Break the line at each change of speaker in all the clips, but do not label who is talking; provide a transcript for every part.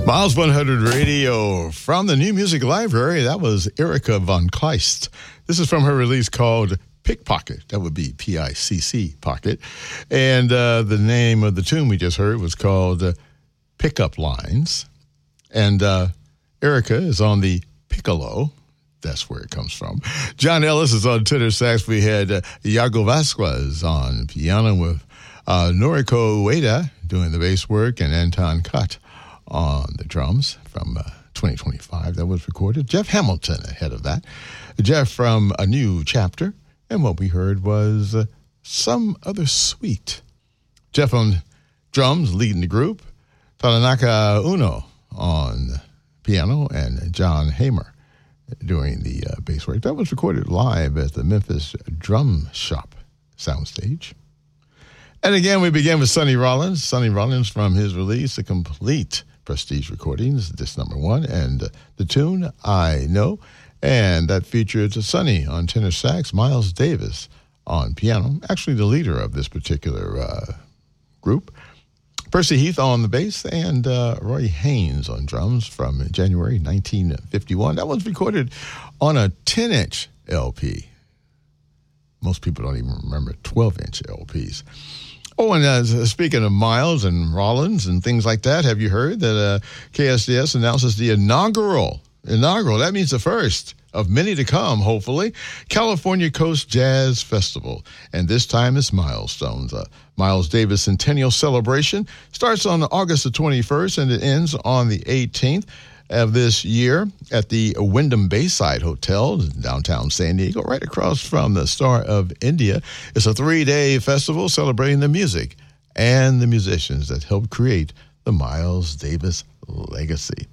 Miles 100 Radio from the New Music Library. That was Erika von Kleist. This is from her release called Pickpocket. That would be P-I-C-C, Pocket. And the name of the tune we just heard was called Pickup Lines. And Erika is on the piccolo. That's where it comes from. John Ellis is on tenor sax. We had Iago Vasquez on piano with Noriko Ueda doing the bass work and Anton Kutt on the drums from 2025. That was recorded. Jeff Hamilton ahead of that. Jeff from A New Chapter. And what we heard was Some Other Sweet. Jeff on drums leading the group. Tanaka Uno on piano and John Hamer doing the bass work. That was recorded live at the Memphis Drum Shop soundstage. And again, we began with Sonny Rollins. Sonny Rollins from his release, The Complete Prestige Recordings, this number one, and the tune, I Know. And that featured Sonny on tenor sax, Miles Davis on piano, actually the leader of this particular group. Percy Heath on the bass, and Roy Haynes on drums from January 1951. That was recorded on a 10-inch LP. Most people don't even remember 12-inch LPs. Oh, and speaking of Miles and Rollins and things like that, have you heard that KSDS announces the inaugural, that means the first of many to come, hopefully, California Coast Jazz Festival. And this time it's Milestones. Miles Davis Centennial Celebration starts on August the 21st and it ends on the 18th of this year at the Wyndham Bayside Hotel in downtown San Diego, right across from the Star of India. It's a 3-day festival celebrating the music and the musicians that helped create the Miles Davis legacy.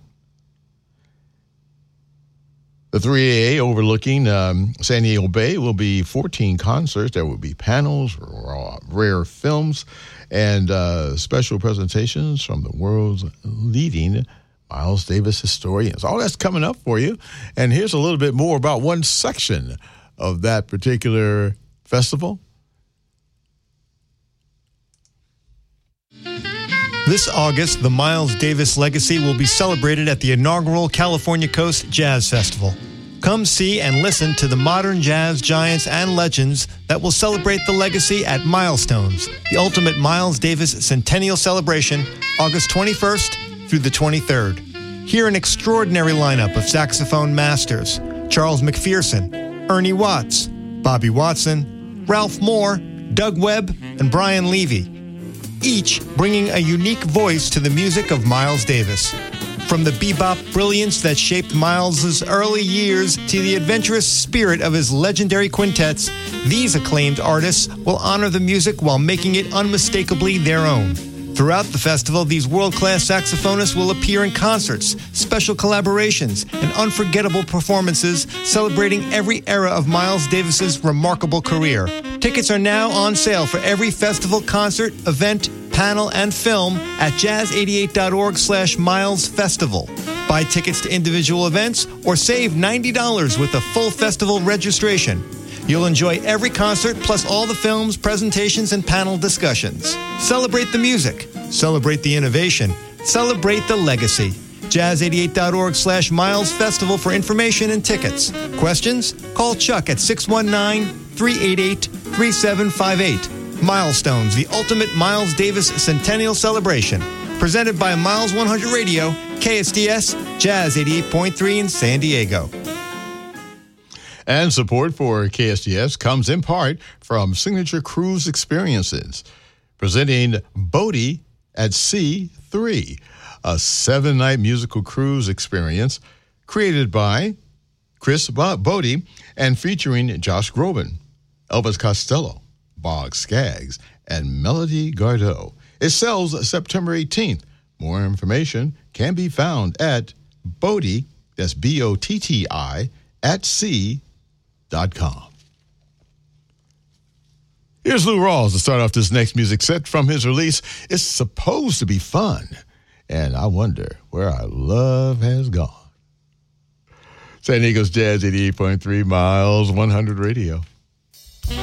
The 3A overlooking San Diego Bay will be 14 concerts. There will be panels, rare films, and special presentations from the world's leading Miles Davis historians. All that's coming up for you. And here's a little bit more about one section of that particular festival.
This August, the Miles Davis legacy will be celebrated at the inaugural California Coast Jazz Festival. Come see and listen to the modern jazz giants and legends that will celebrate the legacy at Milestones, the ultimate Miles Davis Centennial Celebration, August 21st through the 23rd. Hear an extraordinary lineup of saxophone masters: Charles McPherson, Ernie Watts, Bobby Watson, Ralph Moore, Doug Webb, and Brian Levy, each bringing a unique voice to the music of Miles Davis. From the bebop brilliance that shaped Miles's early years to the adventurous spirit of his legendary quintets, these acclaimed artists will honor the music while making it unmistakably their own. Throughout the festival, these world-class saxophonists will appear in concerts, special collaborations, and unforgettable performances celebrating every era of Miles Davis's remarkable career. Tickets are now on sale for every festival, concert, event, panel, and film at jazz88.org/milesfestival. Buy tickets to individual events or save $90 with a full festival registration. You'll enjoy every concert plus all the films, presentations, and panel discussions. Celebrate the music. Celebrate the innovation. Celebrate the legacy. Jazz88.org/milesfestival for information and tickets. Questions? Call Chuck at 619-388-3758. Milestones, the ultimate Miles Davis Centennial Celebration. Presented by Miles 100 Radio, KSDS, Jazz 88.3 in San Diego.
And support for KSDS comes in part from Signature Cruise Experiences, presenting Bodie at Sea 3, a 7-night musical cruise experience created by Chris Bodie and featuring Josh Groban, Elvis Costello, Bog Skaggs, and Melody Gardot. It sells September 18th. More information can be found at Bodie, that's BOTTI, at sea.com. Here's Lou Rawls to start off this next music set from his release. It's supposed to be fun, and I wonder where our love has gone. San Diego's Jazz 88.3, Miles 100 Radio.